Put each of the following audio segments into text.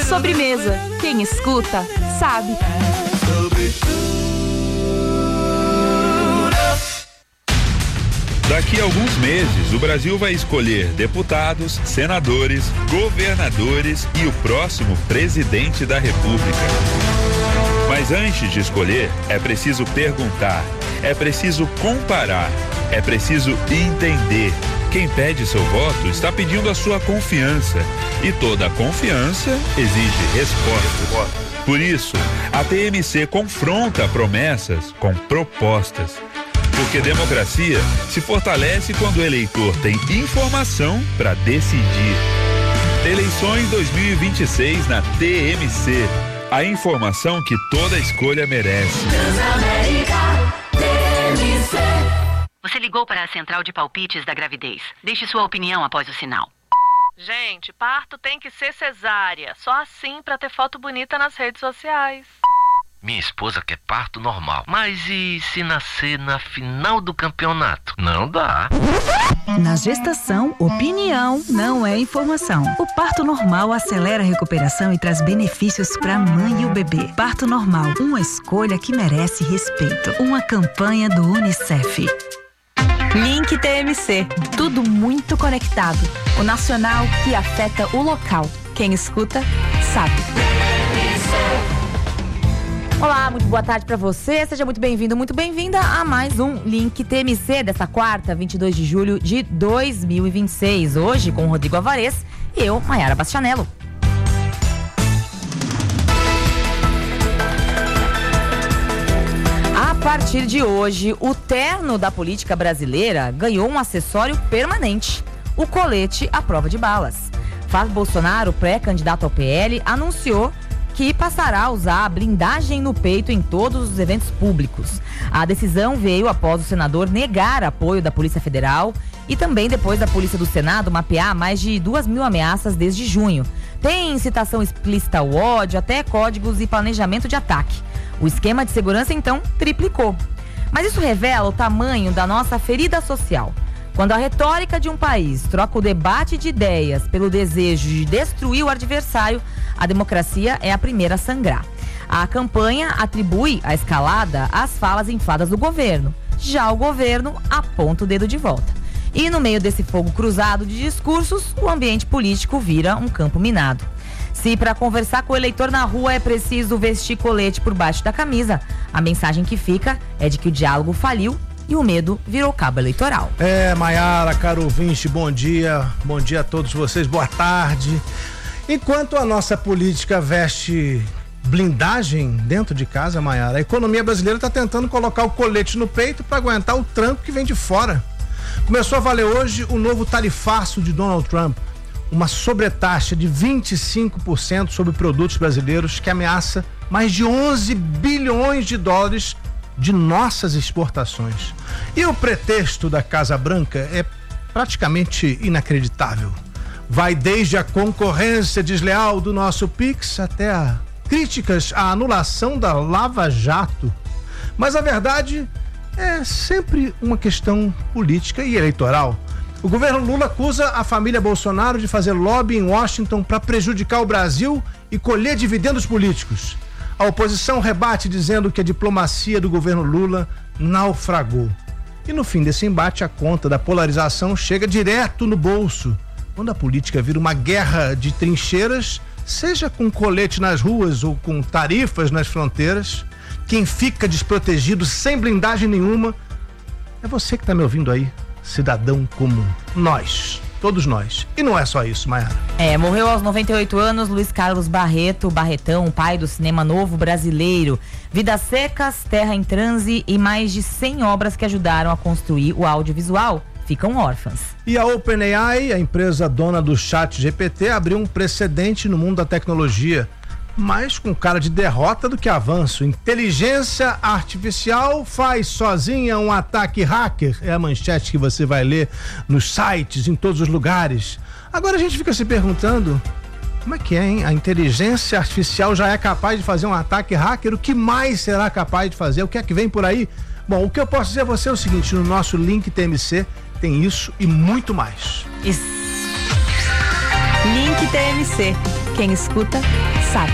Sobremesa. Quem escuta, sabe. Daqui a alguns meses, o Brasil vai escolher deputados, senadores, governadores e o próximo presidente da República. Mas antes de escolher, é preciso perguntar, é preciso comparar, é preciso entender. Quem pede seu voto está pedindo a sua confiança. E toda confiança exige resposta. Por isso, a TMC confronta promessas com propostas. Porque democracia se fortalece quando o eleitor tem informação para decidir. Eleições 2026 na TMC. A informação que toda escolha merece. Você ligou para a central de palpites da gravidez. Deixe sua opinião após o sinal. Gente, parto tem que ser cesárea. Só assim para ter foto bonita nas redes sociais. Minha esposa quer parto normal. Mas e se nascer na final do campeonato? Não dá. Na gestação, opinião não é informação. O parto normal acelera a recuperação e traz benefícios para a mãe e o bebê. Parto normal, uma escolha que merece respeito. Uma campanha do UNICEF. Link TMC. Tudo muito conectado. O nacional que afeta o local. Quem escuta, sabe. Olá, muito boa tarde pra você, seja muito bem-vindo, muito bem-vinda a mais um Link TMC dessa quarta, 22 de julho de 2026. Hoje com o Rodrigo Alvarez e eu, Maiara Bastianello. A partir de hoje, o terno da política brasileira ganhou um acessório permanente, o colete à prova de balas. Flávio Bolsonaro, pré-candidato ao PL, anunciou que passará a usar a blindagem no peito em todos os eventos públicos. A decisão veio após o senador negar apoio da Polícia Federal e também depois da Polícia do Senado mapear mais de 2.000 ameaças desde junho. Tem incitação explícita ao ódio, até códigos e planejamento de ataque. O esquema de segurança, então, triplicou. Mas isso revela o tamanho da nossa ferida social. Quando a retórica de um país troca o debate de ideias pelo desejo de destruir o adversário, a democracia é a primeira a sangrar. A campanha atribui a escalada às falas infladas do governo. Já o governo aponta o dedo de volta. E no meio desse fogo cruzado de discursos, o ambiente político vira um campo minado. Se para conversar com o eleitor na rua é preciso vestir colete por baixo da camisa, a mensagem que fica é de que o diálogo faliu e o medo virou cabo eleitoral. Maiara, caro ouvinte, bom dia a todos vocês, boa tarde. Enquanto a nossa política veste blindagem dentro de casa, Maiara, a economia brasileira está tentando colocar o colete no peito para aguentar o tranco que vem de fora. Começou a valer hoje o novo tarifaço de Donald Trump, uma sobretaxa de 25% sobre produtos brasileiros que ameaça mais de 11 bilhões de dólares de nossas exportações. E o pretexto da Casa Branca é praticamente inacreditável. Vai desde a concorrência desleal do nosso Pix até a críticas à anulação da Lava Jato. Mas a verdade é sempre uma questão política e eleitoral. O governo Lula acusa a família Bolsonaro de fazer lobby em Washington para prejudicar o Brasil e colher dividendos políticos. A oposição rebate dizendo que a diplomacia do governo Lula naufragou. E no fim desse embate, a conta da polarização chega direto no bolso. Quando a política vira uma guerra de trincheiras, seja com colete nas ruas ou com tarifas nas fronteiras, quem fica desprotegido sem blindagem nenhuma é você que está me ouvindo aí, cidadão comum. Nós. Todos nós. E não é só isso, Maiara. Morreu aos 98 anos Luiz Carlos Barreto, Barretão, pai do cinema novo brasileiro. Vidas Secas, Terra em Transe e mais de 100 obras que ajudaram a construir o audiovisual ficam órfãs. E a OpenAI, a empresa dona do ChatGPT, abriu um precedente no mundo da tecnologia, mais com cara de derrota do que avanço. Inteligência artificial faz sozinha um ataque hacker. É a manchete que você vai ler nos sites, em todos os lugares. Agora a gente fica se perguntando, como é que é, hein? A inteligência artificial já é capaz de fazer um ataque hacker? O que mais será capaz de fazer? O que é que vem por aí? Bom, o que eu posso dizer a você é o seguinte, no nosso Link TMC tem isso e muito mais. Link TMC. Quem escuta, sabe.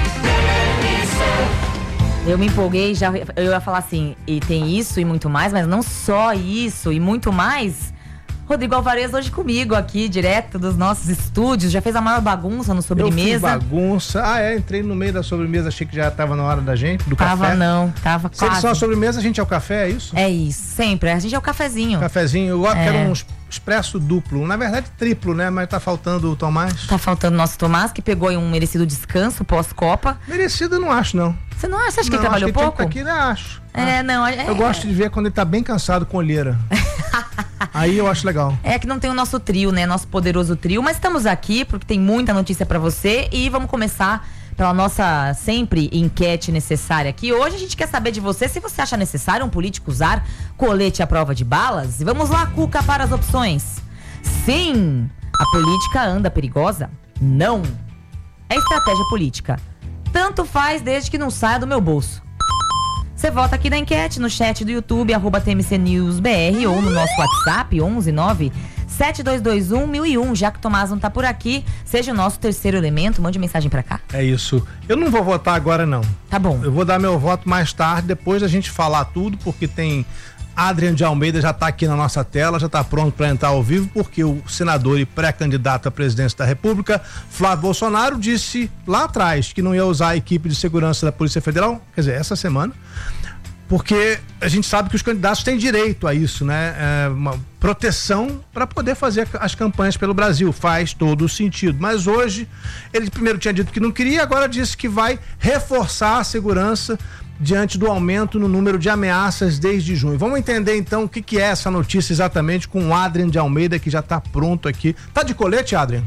Eu me empolguei, eu ia falar assim, e tem isso e muito mais, mas não só isso e muito mais. Rodrigo Alvarez hoje comigo aqui, direto dos nossos estúdios, já fez a maior bagunça no sobremesa. Eu fiz bagunça, entrei no meio da sobremesa, achei que já tava na hora da gente, do café. Tava quase. Se eles são a sobremesa, a gente é o café, é isso? É isso, sempre, a gente é o cafezinho. Cafezinho, eu quero um expresso duplo, na verdade triplo, né, mas tá faltando o Tomás. Tá faltando o nosso Tomás, que pegou aí um merecido descanso pós-Copa. Merecido eu não acho, não. Você não acha? Você acha que ele trabalhou pouco? Aqui, acho. Eu gosto de ver quando ele tá bem cansado com olheira. Aí eu acho legal. É que não tem o nosso trio, né? Nosso poderoso trio, mas estamos aqui porque tem muita notícia pra você e vamos começar pela nossa sempre enquete necessária aqui. Hoje a gente quer saber de você se você acha necessário um político usar colete à prova de balas. E vamos lá, Cuca, para as opções. Sim, a política anda perigosa. Não. É estratégia política. Tanto faz desde que não saia do meu bolso. Você vota aqui na enquete, no chat do YouTube, @TMCNewsBR, ou no nosso WhatsApp, 11-9-7221-1001. Já que o Tomás não tá por aqui, seja o nosso terceiro elemento, mande mensagem pra cá. É isso. Eu não vou votar agora, não. Tá bom. Eu vou dar meu voto mais tarde, depois da gente falar tudo, porque tem... Adrian de Almeida já está aqui na nossa tela, já está pronto para entrar ao vivo, porque o senador e pré-candidato à presidência da República, Flávio Bolsonaro, disse lá atrás que não ia usar a equipe de segurança da Polícia Federal, quer dizer, essa semana, porque a gente sabe que os candidatos têm direito a isso, né? Uma proteção para poder fazer as campanhas pelo Brasil, faz todo o sentido. Mas hoje, ele primeiro tinha dito que não queria, agora disse que vai reforçar a segurança diante do aumento no número de ameaças desde junho. Vamos entender então o que é essa notícia exatamente com o Adrian de Almeida, que já está pronto aqui. Tá de colete, Adrian?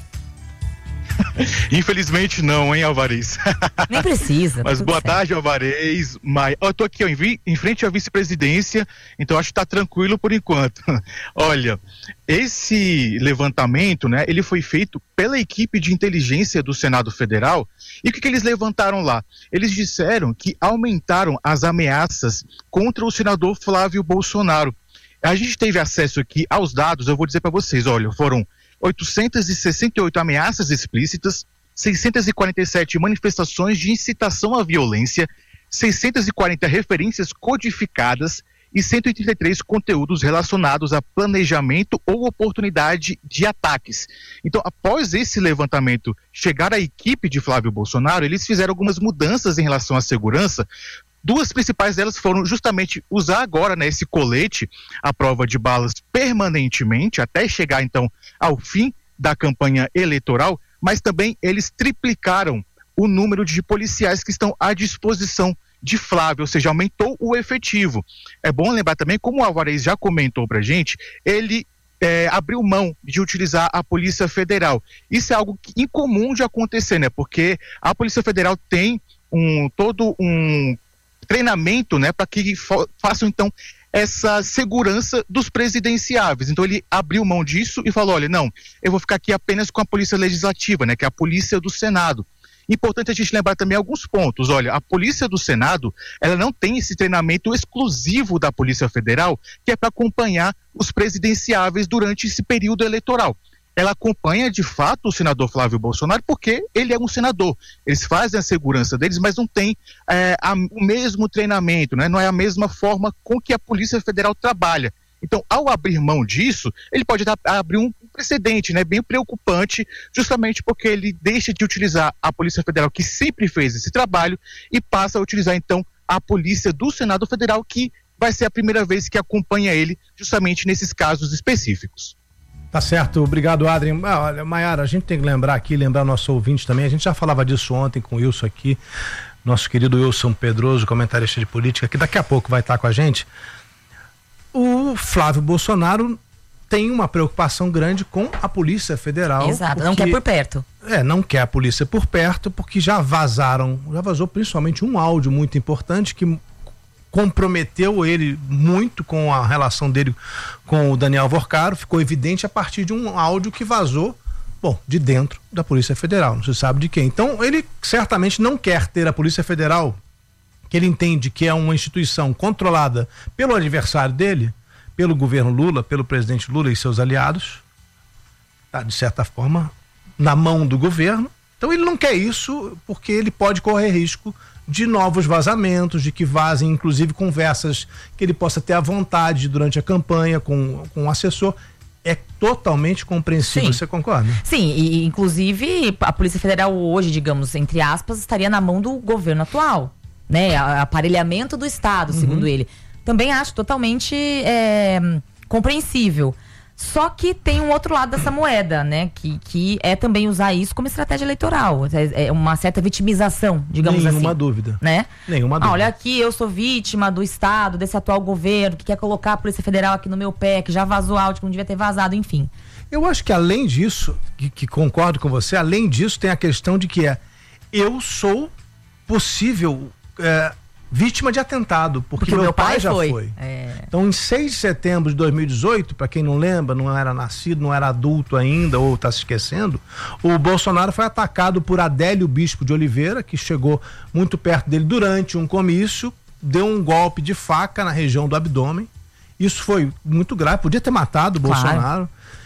Infelizmente não, hein, Alvarez? Nem precisa. Mas boa tarde, Alvarez. Eu tô aqui em frente à vice-presidência, então acho que tá tranquilo por enquanto. Olha, esse levantamento, né, ele foi feito pela equipe de inteligência do Senado Federal. E o que eles levantaram lá? Eles disseram que aumentaram as ameaças contra o senador Flávio Bolsonaro. A gente teve acesso aqui aos dados, eu vou dizer para vocês, olha, foram 868 ameaças explícitas, 647 manifestações de incitação à violência, 640 referências codificadas e 133 conteúdos relacionados a planejamento ou oportunidade de ataques. Então, após esse levantamento chegar à equipe de Flávio Bolsonaro, eles fizeram algumas mudanças em relação à segurança. Duas principais delas foram justamente usar agora, né, esse colete à prova de balas permanentemente, até chegar então ao fim da campanha eleitoral, mas também eles triplicaram o número de policiais que estão à disposição de Flávio, ou seja, aumentou o efetivo. É bom lembrar também, como o Alvarez já comentou pra gente, ele abriu mão de utilizar a Polícia Federal. Isso é algo incomum de acontecer, né? Porque a Polícia Federal tem todo um treinamento, né, para que façam então essa segurança dos presidenciáveis. Então ele abriu mão disso e falou, olha, não, eu vou ficar aqui apenas com a Polícia Legislativa, né, que é a Polícia do Senado. Importante a gente lembrar também alguns pontos. Olha, a Polícia do Senado, ela não tem esse treinamento exclusivo da Polícia Federal, que é para acompanhar os presidenciáveis durante esse período eleitoral. Ela acompanha de fato o senador Flávio Bolsonaro porque ele é um senador. Eles fazem a segurança deles, mas não tem o mesmo treinamento, né? Não é a mesma forma com que a Polícia Federal trabalha. Então, ao abrir mão disso, ele pode abrir um precedente, né, bem preocupante, justamente porque ele deixa de utilizar a Polícia Federal, que sempre fez esse trabalho, e passa a utilizar, então, a Polícia do Senado Federal, que vai ser a primeira vez que acompanha ele, justamente nesses casos específicos. Tá certo, obrigado, Adrian. Olha, Maiara, a gente tem que lembrar nosso ouvinte também, a gente já falava disso ontem com o Wilson aqui, nosso querido Wilson Pedroso, comentarista de política, que daqui a pouco vai estar com a gente. O Flávio Bolsonaro tem uma preocupação grande com a Polícia Federal. Exato, porque, não quer por perto. Não quer a polícia por perto, porque já vazou principalmente um áudio muito importante que comprometeu ele muito com a relação dele com o Daniel Vorcaro, ficou evidente a partir de um áudio que vazou, de dentro da Polícia Federal, não se sabe de quem. Então ele certamente não quer ter a Polícia Federal, que ele entende que é uma instituição controlada pelo adversário dele, pelo governo Lula, pelo presidente Lula e seus aliados, tá, de certa forma, na mão do governo, Então ele não quer isso porque ele pode correr risco de novos vazamentos, de que vazem inclusive conversas que ele possa ter à vontade durante a campanha com o assessor. É totalmente compreensível, você concorda? Sim, e inclusive a Polícia Federal hoje, digamos, entre aspas, estaria na mão do governo atual, né? Aparelhamento do Estado, segundo ele. Também acho totalmente compreensível. Só que tem um outro lado dessa moeda, né? Que é também usar isso como estratégia eleitoral. É uma certa vitimização, digamos assim. Nenhuma dúvida. Né? Nenhuma dúvida. Olha aqui, eu sou vítima do Estado, desse atual governo, que quer colocar a Polícia Federal aqui no meu pé, que já vazou áudio que não devia ter vazado, enfim. Eu acho que além disso, que concordo com você, além disso tem a questão de que eu sou possível vítima de atentado, porque meu pai já foi. Então, em 6 de setembro de 2018, para quem não lembra, não era nascido, não era adulto ainda, ou está se esquecendo, o Bolsonaro foi atacado por Adélio Bispo de Oliveira, que chegou muito perto dele durante um comício, deu um golpe de faca na região do abdômen. Isso foi muito grave, podia ter matado o Bolsonaro.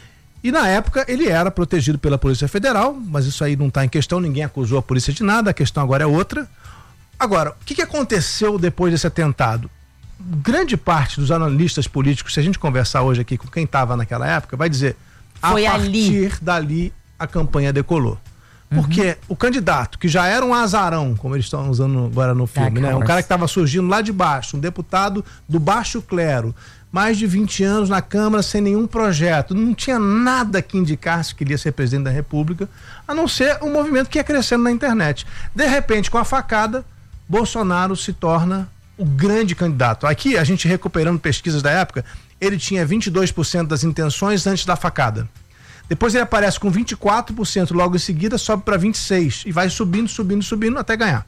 E na época ele era protegido pela Polícia Federal, mas isso aí não está em questão, ninguém acusou a polícia de nada, a questão agora é outra. Agora, o que aconteceu depois desse atentado? Grande parte dos analistas políticos, se a gente conversar hoje aqui com quem estava naquela época, vai dizer, foi a partir dali a campanha decolou. Porque o candidato, que já era um azarão, como eles estão usando agora no filme, né? Um cara que estava surgindo lá de baixo, um deputado do baixo clero, mais de 20 anos na Câmara sem nenhum projeto, não tinha nada que indicasse que ele ia ser presidente da República, a não ser um movimento que ia crescendo na internet. De repente, com a facada, Bolsonaro se torna o grande candidato. Aqui, a gente recuperando pesquisas da época, ele tinha 22% das intenções antes da facada. Depois ele aparece com 24%, logo em seguida sobe para 26% e vai subindo até ganhar.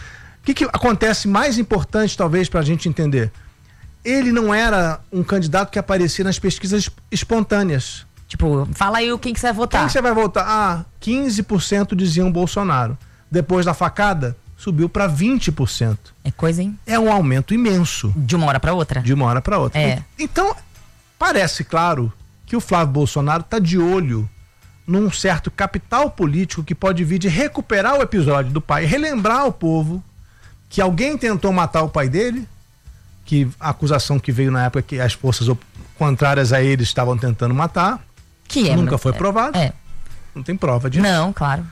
O que acontece mais importante, talvez, para a gente entender? Ele não era um candidato que aparecia nas pesquisas espontâneas. Tipo, fala aí quem que você vai votar. Quem você vai votar? 15% diziam Bolsonaro. Depois da facada, subiu para 20%. É coisa, hein? É um aumento imenso. De uma hora para outra. De uma hora para outra. Então, parece claro que o Flávio Bolsonaro está de olho num certo capital político que pode vir de recuperar o episódio do pai, relembrar ao povo que alguém tentou matar o pai dele, que a acusação que veio na época que as forças contrárias a ele estavam tentando matar, que nunca foi provado. Não tem prova disso. Não, claro.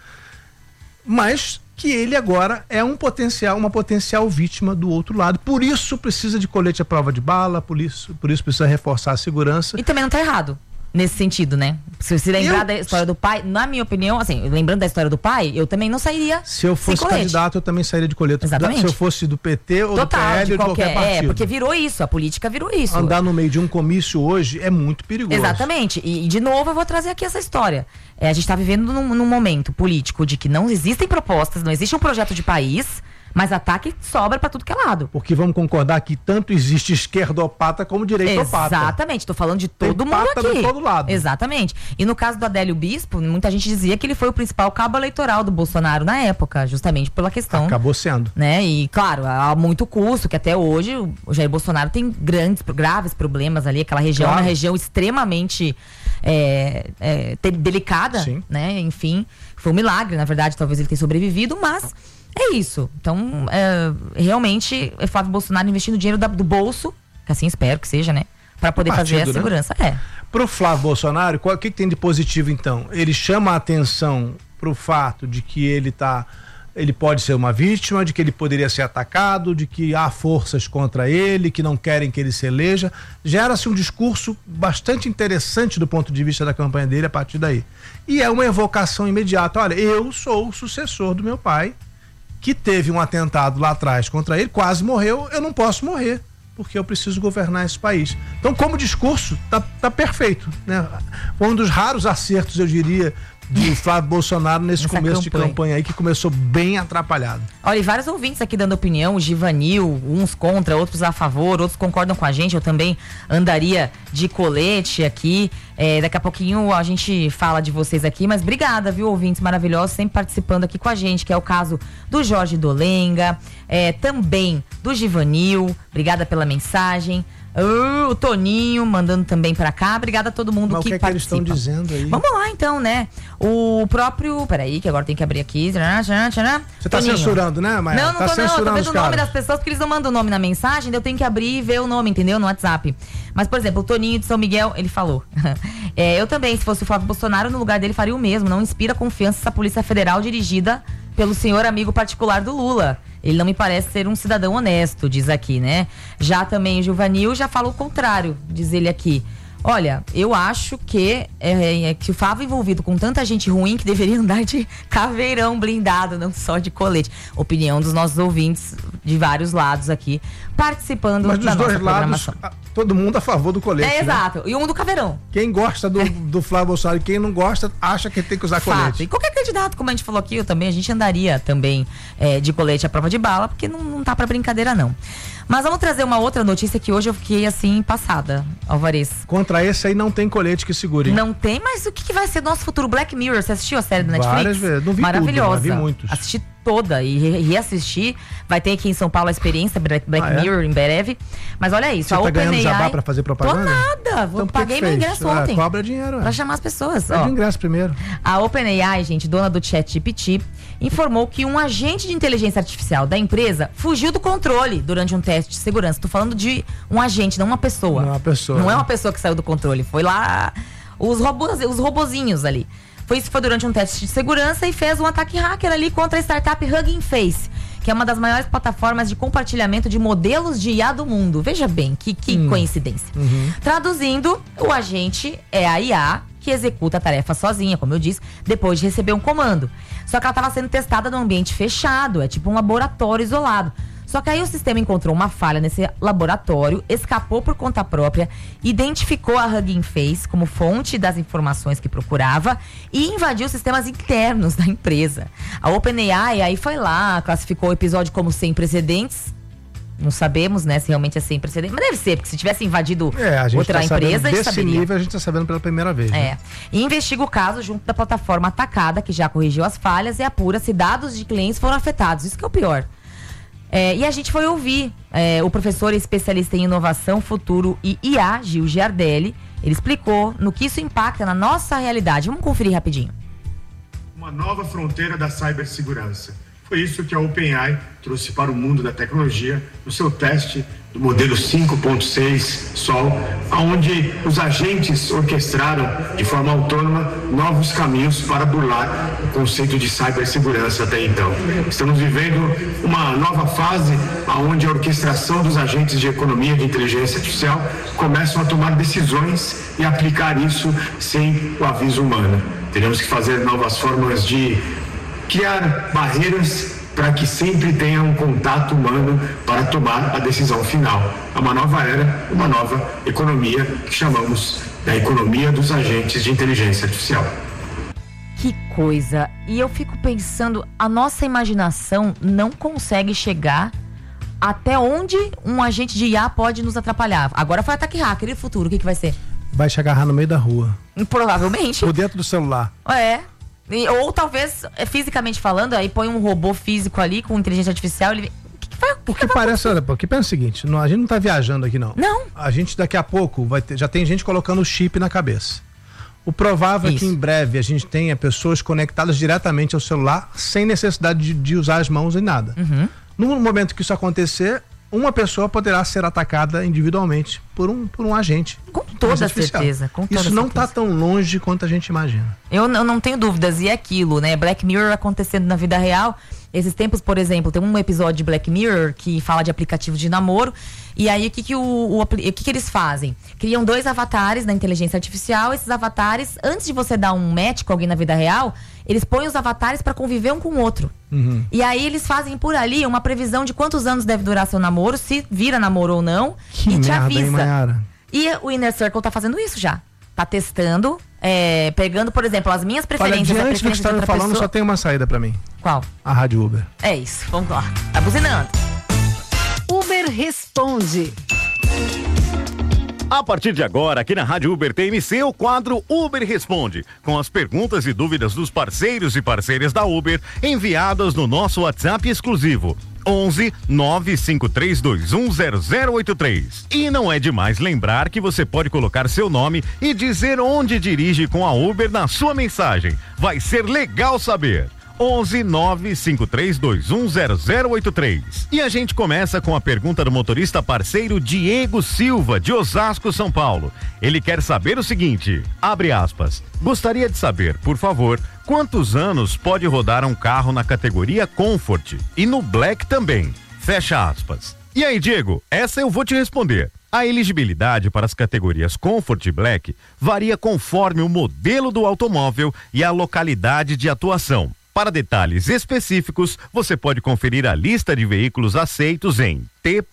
Mas que ele agora é uma potencial vítima do outro lado. Por isso precisa de colete à prova de bala, por isso precisa reforçar a segurança. E também não está errado nesse sentido, né? Se você lembrar da história do pai, na minha opinião, assim, lembrando da história do pai, eu também não sairia. Se eu fosse candidato, eu também sairia de colete. Exatamente. Se eu fosse do PT ou do PL ou de qualquer partido. Porque virou isso, a política virou isso. Andar no meio de um comício hoje é muito perigoso. Exatamente. E de novo eu vou trazer aqui essa história. A gente está vivendo num momento político de que não existem propostas, não existe um projeto de país, mas ataque sobra pra tudo que é lado. Porque vamos concordar que tanto existe esquerdopata como direitopata. Exatamente, tô falando de todo mundo aqui. De todo lado. Exatamente. E no caso do Adélio Bispo, muita gente dizia que ele foi o principal cabo eleitoral do Bolsonaro na época, justamente pela questão. Acabou sendo. Né? E claro, há muito custo, que até hoje o Jair Bolsonaro tem graves problemas ali, aquela região é uma região extremamente delicada, né? Enfim, foi um milagre, na verdade, talvez ele tenha sobrevivido, mas é isso. Então, realmente, é Flávio Bolsonaro investindo dinheiro do bolso, que assim espero que seja, né? Para poder fazer a segurança. Pro Flávio Bolsonaro, o que tem de positivo, então? Ele chama a atenção pro fato de que ele pode ser uma vítima, de que ele poderia ser atacado, de que há forças contra ele, que não querem que ele se eleja. Gera-se um discurso bastante interessante do ponto de vista da campanha dele a partir daí. E é uma evocação imediata. Olha, eu sou o sucessor do meu pai, que teve um atentado lá atrás contra ele, quase morreu, eu não posso morrer, porque eu preciso governar esse país. Então, como discurso, tá perfeito, né? Foi um dos raros acertos, eu diria, do Flávio Bolsonaro nesse começo de campanha aí, que começou bem atrapalhado. Olha, e vários ouvintes aqui dando opinião, o Givanil, uns contra, outros a favor, outros concordam com a gente. Eu também andaria de colete aqui. Daqui a pouquinho a gente fala de vocês aqui, mas obrigada, viu, ouvintes maravilhosos, sempre participando aqui com a gente, que é o caso do Jorge Dolenga, também do Givanil, obrigada pela mensagem. O Toninho mandando também pra cá. Obrigada a todo mundo que participa. Mas o que eles estão dizendo aí? Vamos lá então, né? O próprio... Peraí, que agora tem que abrir aqui. Você tá censurando, né, Maia? Não tô vendo o nome das pessoas, porque eles não mandam o nome na mensagem, daí eu tenho que abrir e ver o nome, entendeu? No WhatsApp. Mas, por exemplo, o Toninho de São Miguel, ele falou. Eu também, se fosse o Flávio Bolsonaro, no lugar dele faria o mesmo. Não inspira confiança essa Polícia Federal dirigida pelo senhor amigo particular do Lula. Ele não me parece ser um cidadão honesto, diz aqui, né? Já também o Gilvanil já fala o contrário, diz ele aqui. Olha, eu acho que o Flávio envolvido com tanta gente ruim que deveria andar de caveirão blindado, não só de colete. Opinião dos nossos ouvintes de vários lados aqui, participando da nossa programação. Lados, todo mundo a favor do colete. Exato. E um do caveirão. Quem gosta do Flávio Bolsonaro e quem não gosta, acha que tem que usar colete. E qualquer candidato, como a gente falou aqui, a gente andaria também de colete à prova de bala, porque não tá pra brincadeira, não. Mas vamos trazer uma outra notícia que hoje eu fiquei assim, passada, Alvarez. Contra esse aí não tem colete que segure. Não tem, mas o que vai ser do nosso futuro? Black Mirror, você assistiu a série da Netflix? Várias vezes, não vi maravilhosa. Tudo, mas vi muitos. Assisti toda e reassistir. Vai ter aqui em São Paulo a experiência Black Mirror em breve. Mas olha isso, você tá ganhando jabá pra fazer propaganda? Tô nada, então, paguei meu ingresso ontem. Cobra dinheiro. Pra chamar as pessoas. Pede o ingresso primeiro. A OpenAI, gente, dona do ChatGPT, informou que um agente de inteligência artificial da empresa fugiu do controle durante um teste de segurança. Tô falando de um agente, não uma pessoa. Não é uma pessoa. Não é uma pessoa que saiu do controle. Foi lá os robozinhos ali. Foi durante um teste de segurança e fez um ataque hacker ali contra a startup Hugging Face, que é uma das maiores plataformas de compartilhamento de modelos de IA do mundo. Veja bem, que coincidência. Traduzindo, o agente é a IA que executa a tarefa sozinha, como eu disse, depois de receber um comando. Só que ela estava sendo testada num ambiente fechado, é tipo um laboratório isolado. Só que aí o sistema encontrou uma falha nesse laboratório, escapou por conta própria, identificou a Hugging Face como fonte das informações que procurava e invadiu sistemas internos da empresa. A OpenAI aí foi lá, classificou o episódio como sem precedentes. Não sabemos, né, se realmente é sem precedentes. Mas deve ser, porque se tivesse invadido outra empresa, a gente saberia. Desse nível a gente está sabendo pela primeira vez. Né? E investiga o caso junto da plataforma atacada, que já corrigiu as falhas e apura se dados de clientes foram afetados. Isso que é o pior. E a gente foi ouvir o professor especialista em inovação, futuro e IA, Gil Giardelli. Ele explicou no que isso impacta na nossa realidade. Vamos conferir rapidinho. Uma nova fronteira da cibersegurança. Foi isso que a OpenAI trouxe para o mundo da tecnologia no seu teste do modelo 5.6 Sol, onde os agentes orquestraram de forma autônoma novos caminhos para burlar o conceito de cibersegurança até então. Estamos vivendo uma nova fase onde a orquestração dos agentes de economia de inteligência artificial começam a tomar decisões e aplicar isso sem o aviso humano. Teremos que fazer novas formas de criar barreiras para que sempre tenha um contato humano para tomar a decisão final. É uma nova era, uma nova economia que chamamos da economia dos agentes de inteligência artificial. Que coisa! E eu fico pensando, a nossa imaginação não consegue chegar até onde um agente de IA pode nos atrapalhar. Agora foi ataque hacker, e o futuro, o que vai ser? Vai te agarrar no meio da rua. Provavelmente. Por dentro do celular. Ou talvez, fisicamente falando, aí põe um robô físico ali com inteligência artificial, ele... Porque parece, olha, porque pensa o seguinte, a gente não tá viajando aqui não. Não. A gente daqui a pouco já tem gente colocando o chip na cabeça. O provável é que em breve a gente tenha pessoas conectadas diretamente ao celular sem necessidade de usar as mãos e nada. No momento que isso acontecer, uma pessoa poderá ser atacada individualmente por um agente. Com toda certeza. Isso não está tão longe quanto a gente imagina. Eu não tenho dúvidas. E é aquilo, né? Black Mirror acontecendo na vida real. Esses tempos, por exemplo, tem um episódio de Black Mirror que fala de aplicativos de namoro. E aí, o que eles fazem? Criam 2 avatares na inteligência artificial. Esses avatares, antes de você dar um match com alguém na vida real, eles põem os avatares para conviver um com o outro. E aí, eles fazem por ali uma previsão de quantos anos deve durar seu namoro, se vira namoro ou não, e te avisa. Hein, Mayara? E o Inner Circle tá fazendo isso já. Tá testando, pegando, por exemplo, as minhas preferências. Olha, diante do que você tá me falando, só tem uma saída pra mim. Qual? A Rádio Uber. É isso, vamos lá. Tá buzinando. Uber responde. A partir de agora, aqui na Rádio Uber TMC, o quadro Uber Responde, com as perguntas e dúvidas dos parceiros e parceiras da Uber, enviadas no nosso WhatsApp exclusivo. 11 953210083. E não é demais lembrar que você pode colocar seu nome e dizer onde dirige com a Uber na sua mensagem. Vai ser legal saber. 11 953210083. E a gente começa com a pergunta do motorista parceiro Diego Silva, de Osasco, São Paulo. Ele quer saber o seguinte, abre aspas, gostaria de saber, por favor, quantos anos pode rodar um carro na categoria Comfort e no Black também, fecha aspas. E aí, Diego, essa eu vou te responder. A elegibilidade para as categorias Comfort e Black varia conforme o modelo do automóvel e a localidade de atuação. Para detalhes específicos, você pode conferir a lista de veículos aceitos em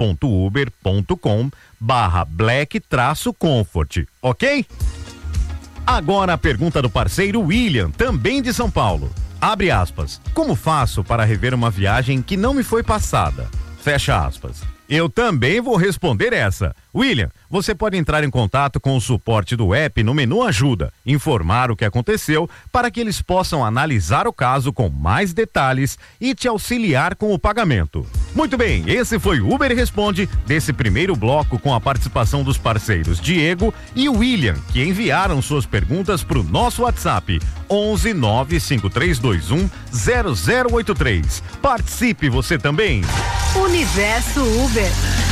t.uber.com/black-comfort, ok? Agora a pergunta do parceiro William, também de São Paulo. Abre aspas. Como faço para rever uma viagem que não me foi passada? Fecha aspas. Eu também vou responder essa. William, você pode entrar em contato com o suporte do app no menu Ajuda, informar o que aconteceu para que eles possam analisar o caso com mais detalhes e te auxiliar com o pagamento. Muito bem, esse foi o Uber Responde desse primeiro bloco com a participação dos parceiros Diego e William, que enviaram suas perguntas para o nosso WhatsApp 11 953210083. Participe você também. Universo Uber.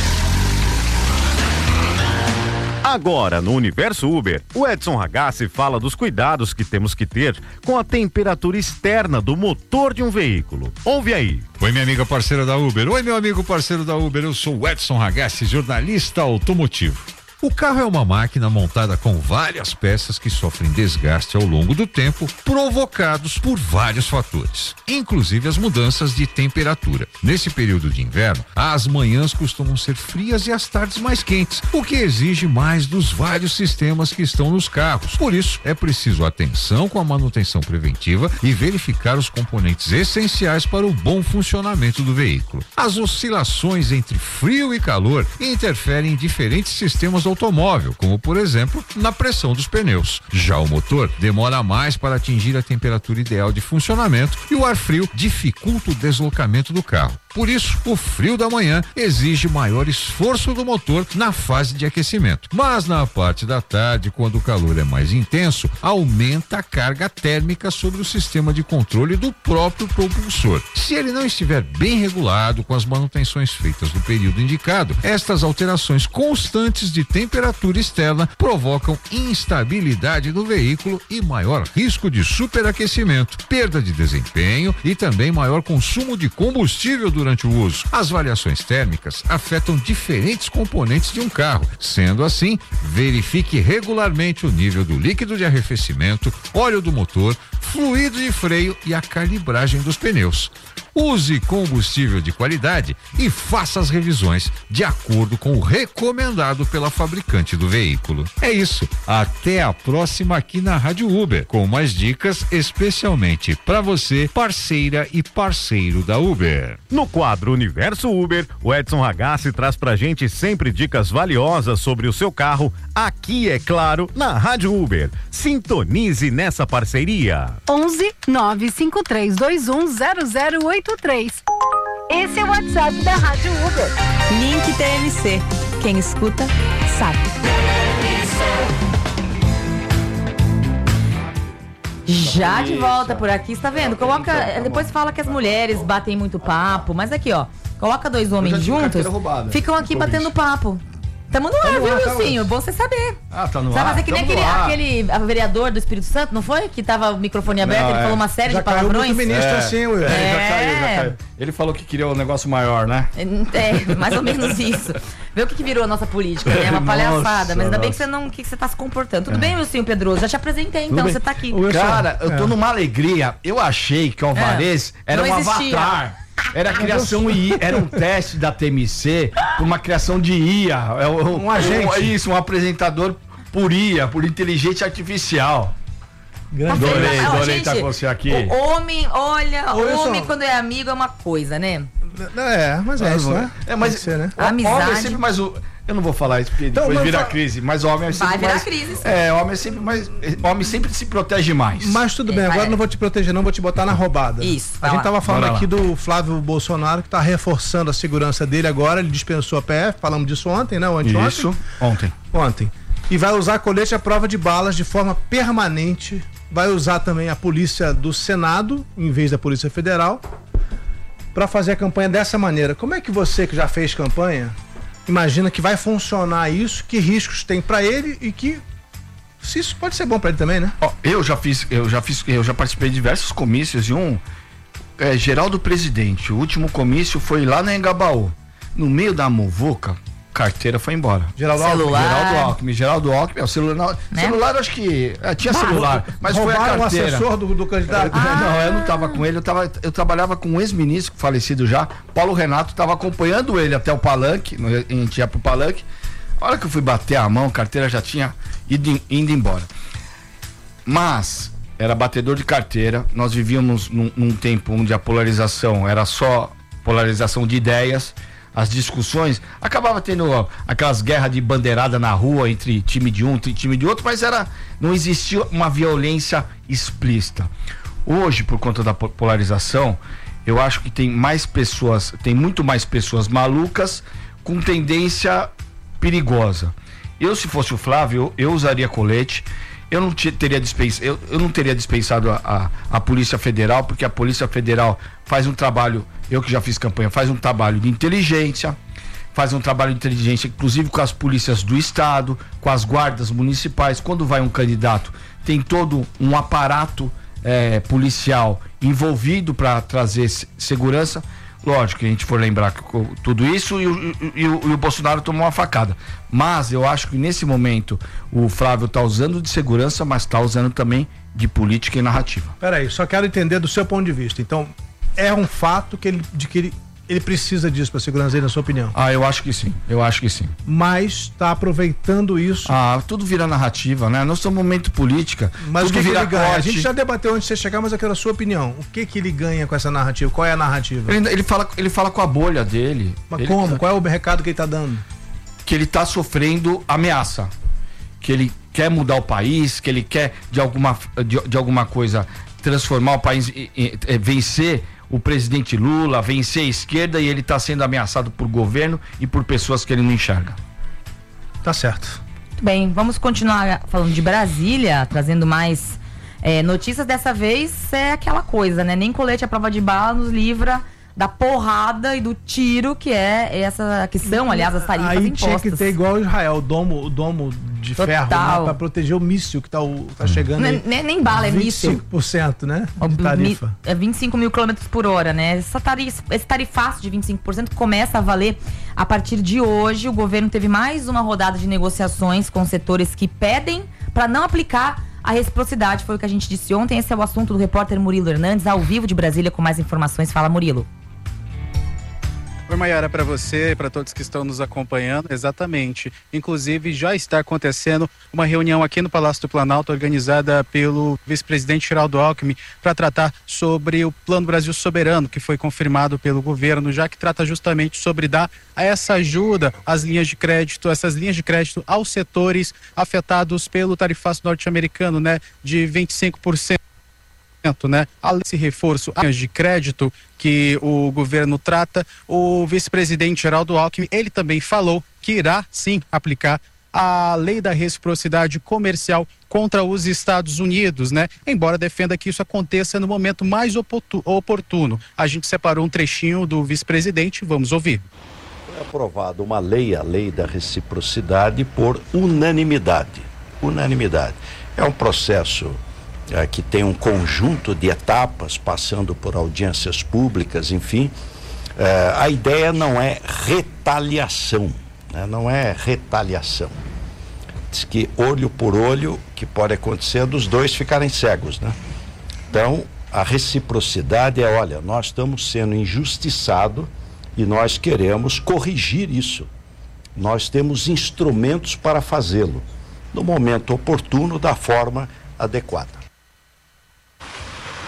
Agora, no Universo Uber, o Edson Ragazzi fala dos cuidados que temos que ter com a temperatura externa do motor de um veículo. Ouve aí. Oi, minha amiga parceira da Uber. Oi, meu amigo parceiro da Uber. Eu sou o Edson Ragazzi, jornalista automotivo. O carro é uma máquina montada com várias peças que sofrem desgaste ao longo do tempo, provocados por vários fatores, inclusive as mudanças de temperatura. Nesse período de inverno, as manhãs costumam ser frias e as tardes mais quentes, o que exige mais dos vários sistemas que estão nos carros. Por isso, é preciso atenção com a manutenção preventiva e verificar os componentes essenciais para o bom funcionamento do veículo. As oscilações entre frio e calor interferem em diferentes sistemas automóvel, como por exemplo na pressão dos pneus. Já o motor demora mais para atingir a temperatura ideal de funcionamento e o ar frio dificulta o deslocamento do carro. Por isso, o frio da manhã exige maior esforço do motor na fase de aquecimento. Mas na parte da tarde, quando o calor é mais intenso, aumenta a carga térmica sobre o sistema de controle do próprio propulsor. Se ele não estiver bem regulado com as manutenções feitas no período indicado, estas alterações constantes de temperatura externa provocam instabilidade do veículo e maior risco de superaquecimento, perda de desempenho e também maior consumo de combustível durante o uso. As variações térmicas afetam diferentes componentes de um carro. Sendo assim, verifique regularmente o nível do líquido de arrefecimento, óleo do motor, fluido de freio e a calibragem dos pneus. Use combustível de qualidade e faça as revisões de acordo com o recomendado pela fabricante do veículo. É isso. Até a próxima aqui na Rádio Uber, com mais dicas especialmente para você, parceira e parceiro da Uber. No quadro Universo Uber, o Edson Ragazzi traz pra gente sempre dicas valiosas sobre o seu carro, aqui é claro, na Rádio Uber. Sintonize nessa parceria. 11 953210083. Esse é o WhatsApp da Rádio Uber. Link TMC. Quem escuta, sabe. Já de volta por aqui, está vendo? Coloca, depois fala que as mulheres batem muito papo, mas aqui ó, coloca dois homens juntos, ficam aqui batendo papo. Tamo no ar, viu, Wilcinho? Bom você saber. Ah, tá no ar. Sabe fazer que nem aquele vereador do Espírito Santo, não foi? Que tava o microfone aberto, ele falou uma série de palavrões. Ministro assim, Will. Já caiu. Ele falou que queria um negócio maior, né? É, mais ou menos isso. Vê o que virou a nossa política, né? Uma palhaçada, mas ainda bem que você tá se comportando. Tudo bem, Wilcinho Pedroso? Já te apresentei, então você tá aqui. Cara, eu tô numa alegria. Eu achei que o Alvarez era um avatar. Era a criação era um teste da TMC, uma criação de IA. Um agente. Isso, um apresentador por IA, por inteligência artificial. Adorei estar com você aqui. O homem, homem quando é amigo é uma coisa, né? Mas é isso, né? Mas ser, né? A amizade. É sempre mais Eu não vou falar isso porque então, depois vira crise, mas homem é sempre virar crise. Sim. Homem sempre se protege mais. Mas tudo bem, agora eu não vou te proteger, não, vou te botar na roubada. Isso. A gente tava falando aqui do Flávio Bolsonaro, que tá reforçando a segurança dele agora, ele dispensou a PF, falamos disso ontem, né? Isso, ontem. E vai usar colete à prova de balas de forma permanente, vai usar também a polícia do Senado, em vez da Polícia Federal, para fazer a campanha dessa maneira. Como é que você, que já fez campanha, imagina que vai funcionar isso, que riscos tem para ele e que se isso pode ser bom para ele também, né? Eu já participei de diversos comícios e Geraldo Presidente, o último comício foi lá na Engabaú, no meio da muvuca, carteira foi embora. Geraldo Alckmin, o celular, né? Celular acho que tinha celular, mas foi a carteira. O assessor do candidato? Não, eu não estava com ele, eu trabalhava com um ex-ministro falecido já, Paulo Renato, estava acompanhando ele até o palanque, a gente ia pro palanque. A hora que eu fui bater a mão, a carteira já tinha indo embora. Mas era batedor de carteira, nós vivíamos num tempo onde a polarização era só polarização de ideias. As discussões, acabava tendo aquelas guerras de bandeirada na rua entre time de um e time de outro, mas não existia uma violência explícita. Hoje, por conta da polarização, eu acho que tem muito mais pessoas malucas com tendência perigosa. Eu, se fosse o Flávio, eu usaria colete. Eu não teria dispensado a Polícia Federal, porque a Polícia Federal faz um trabalho, eu que já fiz campanha, faz um trabalho de inteligência, inclusive com as polícias do estado, com as guardas municipais. Quando vai um candidato, tem todo um aparato policial envolvido para trazer segurança. Lógico que a gente for lembrar tudo isso e o Bolsonaro tomou uma facada. Mas eu acho que nesse momento o Flávio está usando de segurança, mas está usando também de política e narrativa. Peraí, só quero entender do seu ponto de vista. Então, é um fato que ele precisa disso para segurança dele, na sua opinião? Eu acho que sim. Mas está aproveitando isso. Tudo vira narrativa, né? Nós estamos num momento política. Mas tudo o que ele ganha? A gente já debateu antes de você chegar, mas eu quero a sua opinião. O que ele ganha com essa narrativa? Qual é a narrativa? Ele fala com a bolha dele. Mas como? Qual é o recado que ele está dando? Que ele está sofrendo ameaça. Que ele quer mudar o país, que ele quer de alguma coisa transformar o país, vencer o presidente Lula, vencer a esquerda, e ele está sendo ameaçado por governo e por pessoas que ele não enxerga. Tá certo. Muito bem, vamos continuar falando de Brasília, trazendo mais notícias. Dessa vez é aquela coisa, né? Nem colete à prova de bala nos livra da porrada e do tiro que são, aliás, as tarifas aí impostas. Tinha que ter igual Israel, o domo de ferro, né, para proteger o míssil que tá chegando aí. Nem bala, é míssil. 25%, né? De tarifa. 25 mil quilômetros por hora, né? Esse tarifaço de 25% começa a valer a partir de hoje. O governo teve mais uma rodada de negociações com setores que pedem para não aplicar a reciprocidade. Foi o que a gente disse ontem. Esse é o assunto do repórter Murilo Hernandes, ao vivo de Brasília, com mais informações. Fala, Murilo. Oi, Mayara, para você, para todos que estão nos acompanhando, exatamente. Inclusive, já está acontecendo uma reunião aqui no Palácio do Planalto, organizada pelo vice-presidente Geraldo Alckmin, para tratar sobre o Plano Brasil Soberano, que foi confirmado pelo governo, já que trata justamente sobre dar essa ajuda às linhas de crédito, essas linhas de crédito aos setores afetados pelo tarifaço norte-americano, né, de 25%. Né? Além desse reforço de crédito que o governo trata, o vice-presidente Geraldo Alckmin, ele também falou que irá sim aplicar a lei da reciprocidade comercial contra os Estados Unidos, né? Embora defenda que isso aconteça no momento mais oportuno. A gente separou um trechinho do vice-presidente, vamos ouvir. Foi aprovada uma lei, a lei da reciprocidade, por unanimidade. Unanimidade. É um processo que tem um conjunto de etapas, passando por audiências públicas, enfim. A ideia não é retaliação, né? Não é retaliação. Diz que olho por olho, que pode acontecer dos dois ficarem cegos, né? Então, a reciprocidade é, olha, nós estamos sendo injustiçados e nós queremos corrigir isso. Nós temos instrumentos para fazê-lo, no momento oportuno, da forma adequada.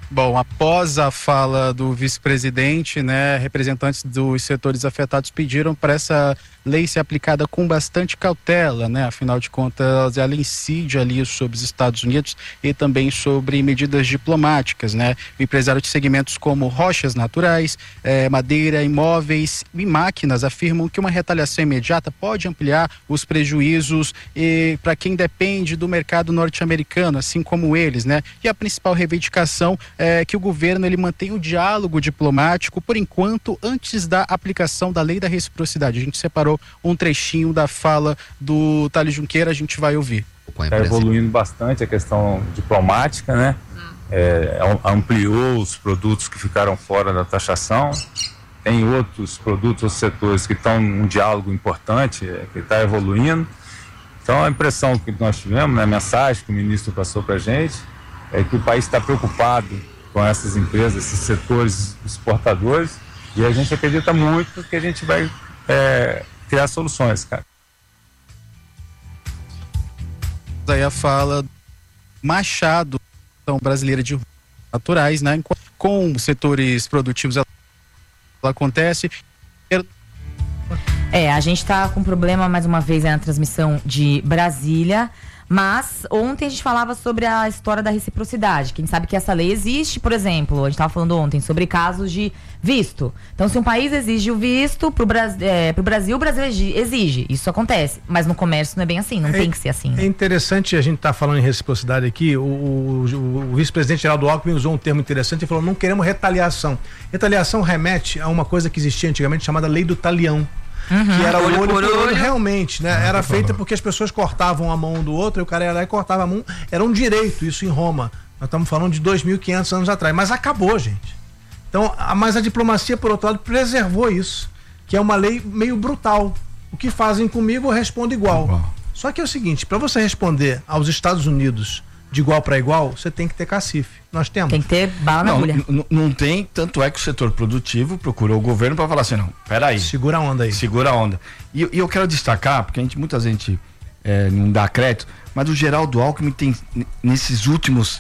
Bom, após a fala do vice-presidente, né, representantes dos setores afetados pediram para essa lei ser aplicada com bastante cautela, né? Afinal de contas, ela incide ali sobre os Estados Unidos e também sobre medidas diplomáticas, né? O empresário de segmentos como rochas naturais, madeira, imóveis e máquinas afirmam que uma retaliação imediata pode ampliar os prejuízos para quem depende do mercado norte-americano, assim como eles, né? E a principal reivindicação é que o governo ele mantém o diálogo diplomático por enquanto antes da aplicação da lei da reciprocidade. A gente separou um trechinho da fala do Thales Junqueira, a gente vai ouvir. Está evoluindo bastante a questão diplomática, né? Ampliou os produtos que ficaram fora da taxação. Tem outros produtos, outros setores que estão em um diálogo importante, que está evoluindo. Então a impressão que nós tivemos, né, a mensagem que o ministro passou para a gente, é que o país está preocupado com essas empresas, esses setores exportadores, e a gente acredita muito que a gente vai criar soluções, cara. Aí a fala Machado, então, brasileira de naturais, né? Com setores produtivos ela acontece. A gente tá com problema mais uma vez na transmissão de Brasília. Mas ontem a gente falava sobre a história da reciprocidade. Quem sabe que essa lei existe, por exemplo, a gente estava falando ontem sobre casos de visto. Então, se um país exige o visto pro Brasil, o Brasil exige. Isso acontece. Mas no comércio não é bem assim, não tem que ser assim. Né? É interessante a gente estar falando em reciprocidade aqui. O vice-presidente Geraldo Alckmin usou um termo interessante e falou: não queremos retaliação. Retaliação remete a uma coisa que existia antigamente chamada lei do talião. Que era o olho por olho, realmente, né? Era feita porque as pessoas cortavam a mão do outro e o cara ia lá e cortava a mão. Era um direito, isso em Roma. Nós estamos falando de 2.500 anos atrás, mas acabou, gente. Então, mas a diplomacia, por outro lado, preservou isso, que é uma lei meio brutal. O que fazem comigo eu respondo igual. Só que é o seguinte, para você responder aos Estados Unidos de igual para igual, você tem que ter cacife. Nós temos. Tem que ter bala na agulha. Não tem, tanto é que o setor produtivo procurou o governo para falar assim, não, peraí. Segura a onda aí. Segura a onda. E eu quero destacar, porque muita gente não dá crédito, mas o Geraldo Alckmin tem, nesses últimos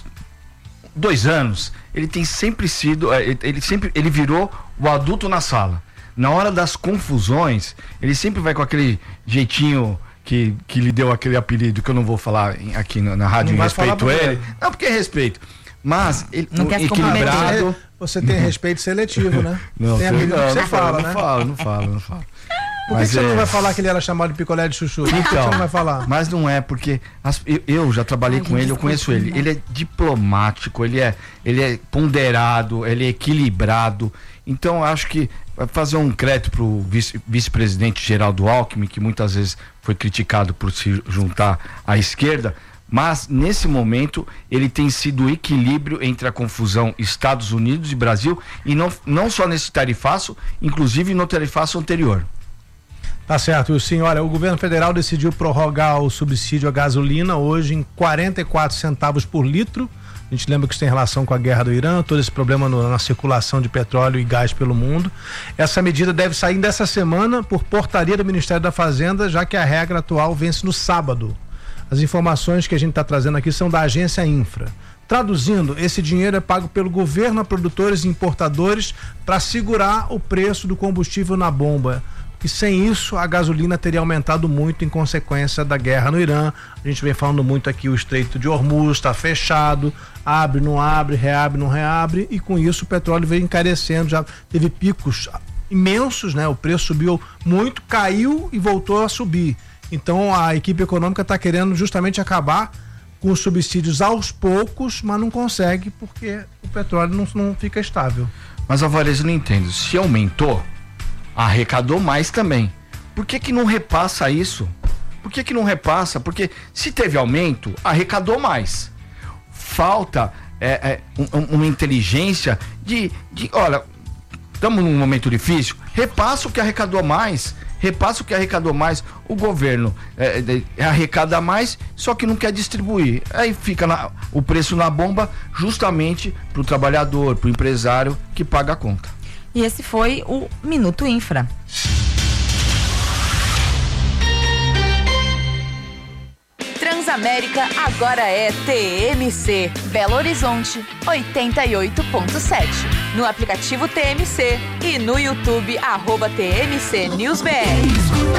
2 anos, ele tem sempre sido, ele virou o adulto na sala. Na hora das confusões, ele sempre vai com aquele jeitinho que lhe deu aquele apelido que eu não vou falar aqui na rádio em respeito a ele. Não, porque é respeito. Mas ele não quer equilibrado. Você tem respeito seletivo, né? Não, tem amigo que você fala, né? Não falo. Por que você não vai falar que ele era chamado de picolé de chuchu? Por que você não vai falar? Mas não é, porque eu já trabalhei com ele, eu conheço ele. Ele é diplomático, ele é ponderado, ele é equilibrado. Então, acho que vai fazer um crédito para o vice-presidente Geraldo Alckmin, que muitas vezes foi criticado por se juntar à esquerda, mas nesse momento ele tem sido o equilíbrio entre a confusão Estados Unidos e Brasil, e não só nesse tarifaço, inclusive no tarifaço anterior. Tá certo, sim. Olha, o governo federal decidiu prorrogar o subsídio à gasolina hoje em 44 centavos por litro. A gente lembra que isso tem relação com a guerra do Irã, todo esse problema na circulação de petróleo e gás pelo mundo. Essa medida deve sair dessa semana por portaria do Ministério da Fazenda, já que a regra atual vence no sábado. As informações que a gente está trazendo aqui são da agência Infra. Traduzindo, esse dinheiro é pago pelo governo a produtores e importadores para segurar o preço do combustível na bomba. E sem isso, a gasolina teria aumentado muito em consequência da guerra no Irã. A gente vem falando muito aqui, o Estreito de Hormuz está fechado, abre, não abre, reabre, não reabre, e com isso o petróleo veio encarecendo, já teve picos imensos, né? O preço subiu muito, caiu e voltou a subir. Então a equipe econômica está querendo justamente acabar com os subsídios aos poucos, mas não consegue porque o petróleo não fica estável. Mas, Alvarez, eu não entendo, se aumentou, arrecadou mais também. Por que não repassa isso? Por que não repassa? Porque se teve aumento, arrecadou mais. Falta uma inteligência de olha, estamos num momento difícil, repassa o que arrecadou mais. O governo arrecada mais, só que não quer distribuir. Aí fica o preço na bomba justamente para o trabalhador, para o empresário que paga a conta. E esse foi o Minuto Infra. América agora é TMC. Belo Horizonte, 88.7. No aplicativo TMC e no YouTube, @TMC News BR.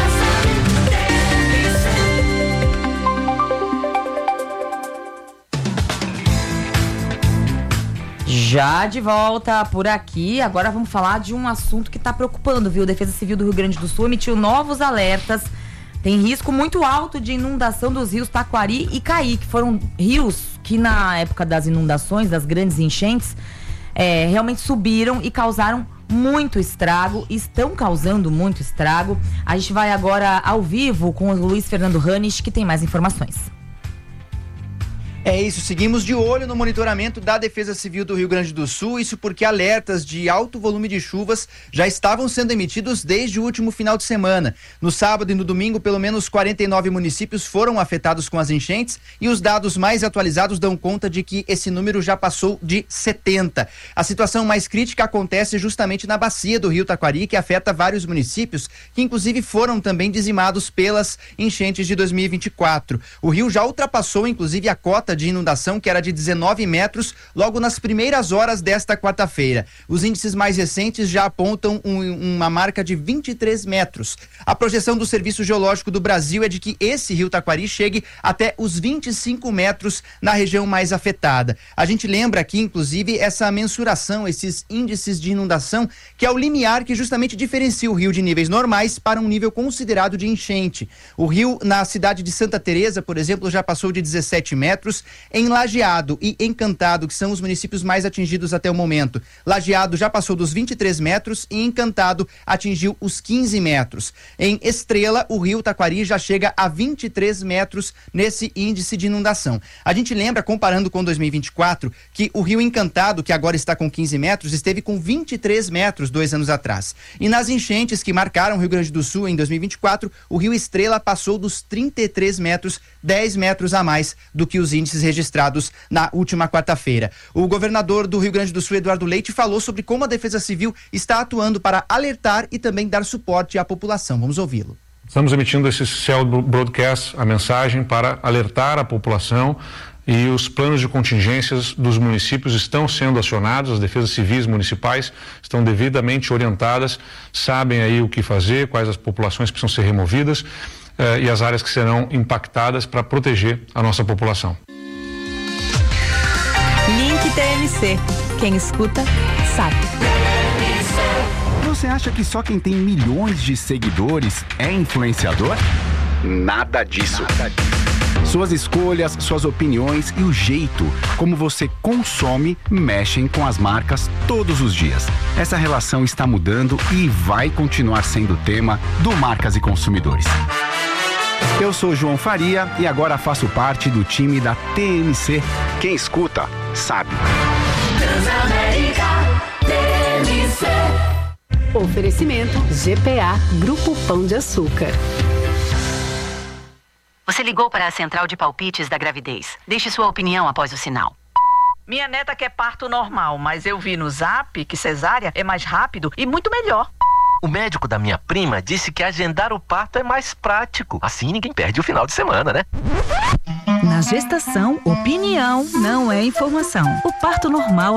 Já de volta por aqui, agora vamos falar de um assunto que está preocupando, viu? A Defesa Civil do Rio Grande do Sul emitiu novos alertas. Tem risco muito alto de inundação dos rios Taquari e Caí, que foram rios que na época das inundações, das grandes enchentes, realmente subiram e causaram muito estrago, estão causando muito estrago. A gente vai agora ao vivo com o Luiz Fernando Ranes, que tem mais informações. É isso, seguimos de olho no monitoramento da Defesa Civil do Rio Grande do Sul, isso porque alertas de alto volume de chuvas já estavam sendo emitidos desde o último final de semana. No sábado e no domingo, pelo menos 49 municípios foram afetados com as enchentes e os dados mais atualizados dão conta de que esse número já passou de 70. A situação mais crítica acontece justamente na bacia do Rio Taquari, que afeta vários municípios, que inclusive foram também dizimados pelas enchentes de 2024. O rio já ultrapassou inclusive a cota de inundação, que era de 19 metros, logo nas primeiras horas desta quarta-feira. Os índices mais recentes já apontam uma marca de 23 metros. A projeção do Serviço Geológico do Brasil é de que esse rio Taquari chegue até os 25 metros na região mais afetada. A gente lembra aqui, inclusive, essa mensuração, esses índices de inundação, que é o limiar que justamente diferencia o rio de níveis normais para um nível considerado de enchente. O rio, na cidade de Santa Teresa, por exemplo, já passou de 17 metros. Em Lajeado e Encantado, que são os municípios mais atingidos até o momento, Lajeado já passou dos 23 metros e Encantado atingiu os 15 metros. Em Estrela, o rio Taquari já chega a 23 metros nesse índice de inundação. A gente lembra, comparando com 2024, que o rio Encantado, que agora está com 15 metros, esteve com 23 metros 2 anos atrás. E nas enchentes que marcaram o Rio Grande do Sul em 2024, o rio Estrela passou dos 33 metros, 10 metros a mais do que os índices registrados na última quarta-feira. O governador do Rio Grande do Sul, Eduardo Leite, falou sobre como a Defesa Civil está atuando para alertar e também dar suporte à população. Vamos ouvi-lo. Estamos emitindo esse cell broadcast, a mensagem para alertar a população, e os planos de contingências dos municípios estão sendo acionados, as defesas civis municipais estão devidamente orientadas, sabem aí o que fazer, quais as populações precisam ser removidas e as áreas que serão impactadas para proteger a nossa população. Link TMC. Quem escuta, sabe. Você acha que só quem tem milhões de seguidores é influenciador? Nada disso. Suas escolhas, suas opiniões e o jeito como você consome mexem com as marcas todos os dias. Essa relação está mudando e vai continuar sendo tema do Marcas e Consumidores. Eu sou João Faria e agora faço parte do time da TMC. Quem escuta, sabe. Transamérica TMC. Oferecimento GPA Grupo Pão de Açúcar. Você ligou para a central de palpites da gravidez. Deixe sua opinião após o sinal. Minha neta quer parto normal, mas eu vi no Zap que cesárea é mais rápido e muito melhor. O médico da minha prima disse que agendar o parto é mais prático. Assim ninguém perde o final de semana, né? Na gestação, opinião não é informação. O parto normal